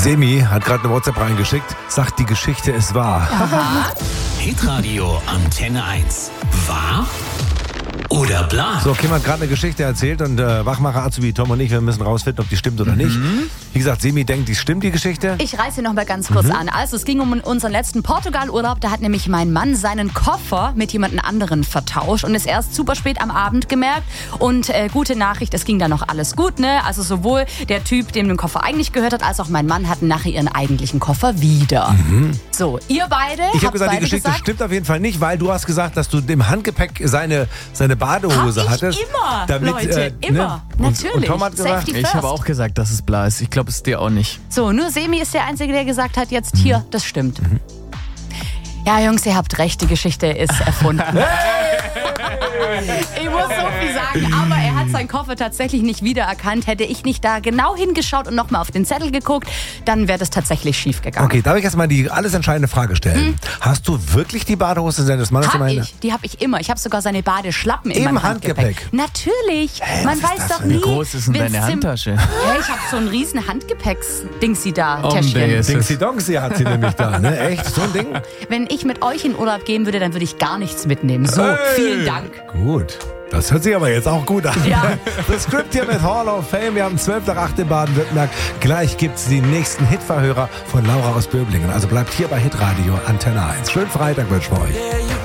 Semi hat gerade eine WhatsApp reingeschickt, sagt, die Geschichte ist wahr. Aha. Hitradio Antenne 1. Wahr oder bla? So, Kim hat gerade eine Geschichte erzählt und Wachmacher Azubi Tom und ich, wir müssen rausfinden, ob die stimmt oder nicht. Wie gesagt, Semi denkt, die stimmt, die Geschichte. Ich reiße noch mal ganz kurz an. Also es ging um unseren letzten Portugal-Urlaub. Da hat nämlich mein Mann seinen Koffer mit jemand anderen vertauscht und ist erst super spät am Abend gemerkt. Und gute Nachricht, es ging dann noch alles gut, ne? Also sowohl der Typ, dem den Koffer eigentlich gehört hat, als auch mein Mann hatten nachher ihren eigentlichen Koffer wieder. So, ihr beide Ich habe habt gesagt, die beide Geschichte gesagt, stimmt auf jeden Fall nicht, weil du hast gesagt, dass du im Handgepäck seine Badehose hab ich hattest. immer, damit, Leute, immer. Natürlich. Und Tom hat gesagt, Safety Ich first. habe auch gesagt, dass es bla ist. Ich glaube, es ist dir auch nicht. So, nur Semi ist der Einzige, der gesagt hat, jetzt hier, das stimmt. Ja, Jungs, ihr habt recht, die Geschichte ist erfunden. Ich muss so viel sagen, aber er hat seinen Koffer tatsächlich nicht wiedererkannt. Hätte ich nicht da genau hingeschaut und nochmal auf den Zettel geguckt, dann wäre das tatsächlich schief gegangen. okay, darf ich jetzt mal die alles entscheidende Frage stellen? Hast du wirklich die Badehose seines Mannes in meiner? Die habe ich immer. Ich habe sogar seine Badeschlappen in Im meinem Handgepäck. Natürlich. Man was ist weiß das doch denn? nie. Wie groß ist denn wenn's deine Handtasche? Hey, ich habe so ein riesen Handgepäcks-Dingsi da, Täschchen. Dingsy Dongsy hat sie nämlich da, ne? Echt? So ein Ding? Wenn ich mit euch in Urlaub gehen würde, dann würde ich gar nichts mitnehmen. So, Hey. vielen Dank. Gut. Das hört sich aber jetzt auch gut an. Ja. Das Skript hier mit Hall of Fame. Wir haben 12 nach 8 in Baden-Württemberg. Gleich gibt's die nächsten Hitverhörer von Laura aus Böblingen. Also bleibt hier bei Hitradio Antenne 1. Schönen Freitag wünschen wir euch.